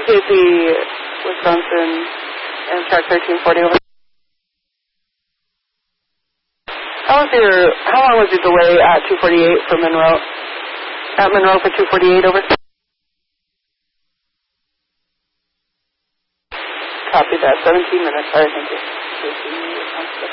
KC, Wisconsin, and track 1340 over. How long was your delay at 248 for Monroe? At Monroe for 248 over. Copy that. 17 minutes. All right, thank you.